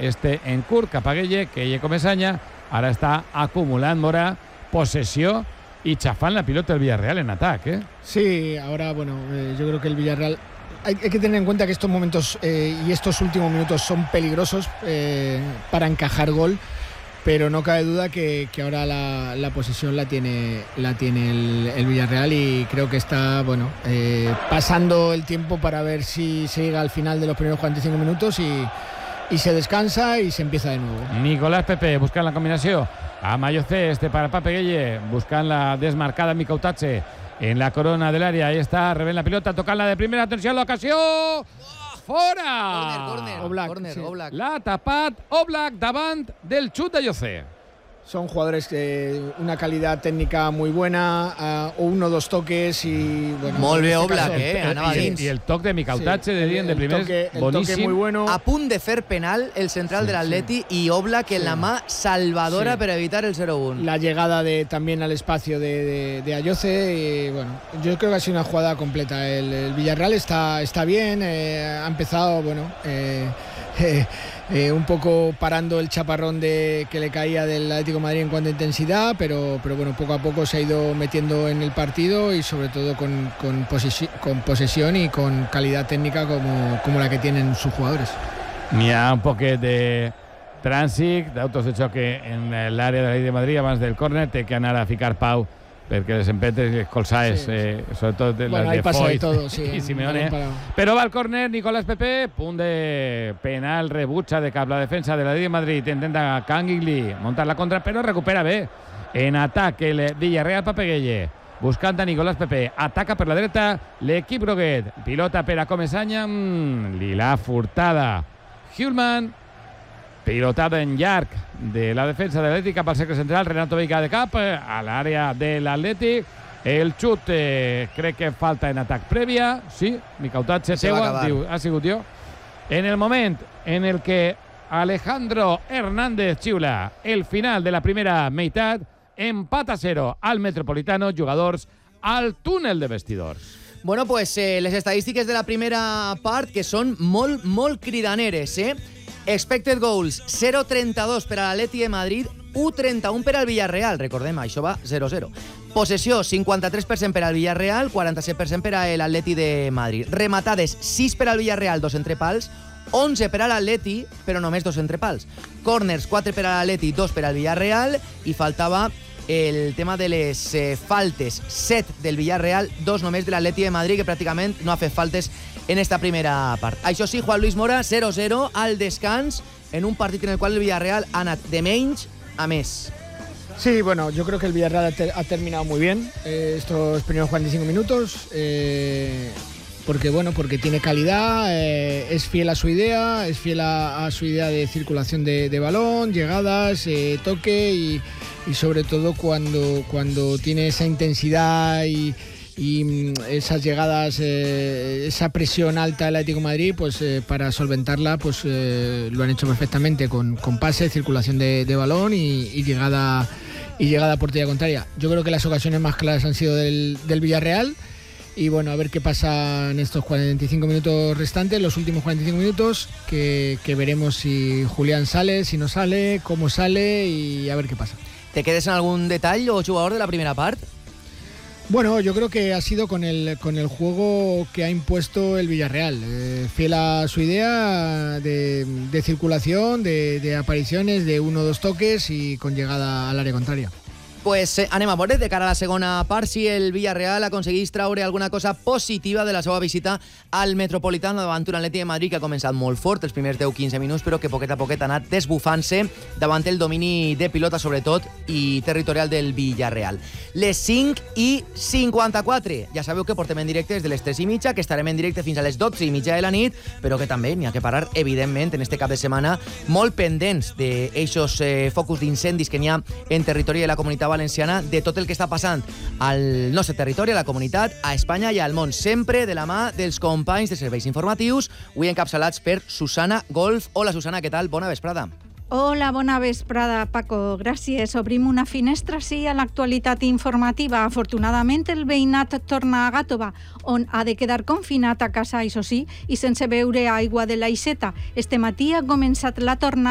en curt cap a Gueye, que ella Comesaña ara està acumulant, Mora, possessió y chafán la pilota del Villarreal en ataque. Sí, ahora, bueno, yo creo que el Villarreal... Hay que tener en cuenta que estos momentos y estos últimos minutos son peligrosos para encajar gol, pero no cabe duda que ahora la posesión la tiene el Villarreal, y creo que está pasando el tiempo para ver si se llega al final de los primeros 45 minutos y se descansa y se empieza de nuevo. Nicolás Pepe buscan la combinación a Mayocé, para Pape Gueye, buscan la desmarcada Mikautache en la corona del área. Ahí está, revela la pilota, tocan la de primera, atención, la ocasión. ¡Fora! Corner, Oblak. La tapat Oblak davant del xut de José. Son jugadores de una calidad técnica muy buena, uno o dos toques y... bueno, molt bé Oblak, y el toque de Mikautache de primer, el toque muy bueno. A punt de fer penal el central de l'Atleti y Oblak en la mà salvadora para evitar el 0-1. La llegada también al espacio de Ayoce, y bueno, yo creo que ha sido una jugada completa. El Villarreal está bien, ha empezado, un poco parando el chaparrón que le caía del Atlético de Madrid en cuanto a intensidad, pero bueno, poco a poco se ha ido metiendo en el partido, y sobre todo con posesión y con calidad técnica como la que tienen sus jugadores. Mira, un poquet de trànsit, d'autos de choque en l'àrea de l'Atlético de Madrid abans del córner, té que anar a ficar Pau perquè les empetes i les colzades, sobretot les de Foyt i Simeone. Però va al córner, Nicolás Pepe, punt de penal, rebutja de cap la defensa de l'Atlético de Madrid, intenta Canguigli muntar la contra, però recupera bé. En atac el Villarreal, Pape Gueye, buscant a Nicolás Pepe, ataca per la dreta l'equip groguet, pilota per a Comesaña, li l'ha furtada Hjulman, pilotada en llarg de la defensa de l'Atlètic cap al cercle central, Renato Veiga de cap a l'àrea de l'Atlètic, el xut crec que falta en atac prèvia, sí, Mikautache seua, diu, ha sigut jo, en el moment en el que Alejandro Hernández xiula el final de la primera meitat, empat a 0 al Metropolitano, jugadors al túnel de vestidors. Bueno, pues les estadístiques de la primera part que són molt cridaneres, Expected goals, 0,32 per a l'Atleti de Madrid, 1,31 per al Villarreal. Recordem, això va 0-0. Possessió, 53% per al Villarreal, 47% per a l'Atleti de Madrid. Rematades, 6 per al Villarreal, 2 entrepals, 11 per a l'Atleti, però només 2 entrepals. Corners, 4 per a l'Atleti, 2 per al Villarreal, i faltava el tema de les faltes, 7 del Villarreal, 2 només de l'Atleti de Madrid, que pràcticament no ha fet faltes en esta primera part. Això sí, Juan Luis Mora, 0-0 al descans, en un partit en el qual el Villarreal ha anat de menys a més. Sí, bueno, yo creo que el Villarreal ha terminado muy bien estos primeros 45 minutos, porque tiene calidad, es fiel a su idea, a su idea de circulación de balón, llegadas, toque y sobre todo cuando tiene esa intensidad y esas llegadas, esa presión alta del Atlético de Madrid, pues para solventarla, pues lo han hecho perfectamente con pase, circulación de balón y llegada a portería contraria. Yo creo que las ocasiones más claras han sido del Villarreal, y bueno, a ver qué pasa en estos 45 minutos restantes, los últimos 45 minutos, que veremos si Julián sale, si no sale, cómo sale, y a ver qué pasa. ¿Te quedes en algún detalle o jugador de la primera parte? Bueno, yo creo que ha sido con el juego que ha impuesto el Villarreal, fiel a su idea de circulación, de apariciones, de 1 o 2 toques y con llegada al área contraria. Pues anem a veure de cara a la segona part si el Villarreal aconsegueix traure alguna cosa positiva de la seva visita al Metropolitano davant un Atleti de Madrid que ha començat molt fort els primers 10-15 minuts, però que poquet a poquet ha anat desbufant-se davant el domini de pilota sobretot i territorial del Villarreal. Les 5:54. Ja sabeu que portem en directe des de les 3:30, que estarem en directe fins a les 12:30 de la nit, però que també n'hi ha que parar, evidentment, en este cap de setmana molt pendents d'eixos focus d'incendis que n'hi ha en territori de la Comunitat Valenciana, de tot el que està passant al nostre territori, a la comunitat, a Espanya i al món, sempre de la mà dels companys de serveis informatius, avui encapçalats per Susana Golf. Hola, Susana, què tal? Bona vesprada. Hola, bona vesprada, Paco. Gràcies. Obrim una finestra, sí, a l'actualitat informativa. Afortunadament, el veïnat torna a Gàtova, on ha de quedar confinat a casa, això sí, i sense beure aigua de l'aixeta. Este matí ha començat la tornada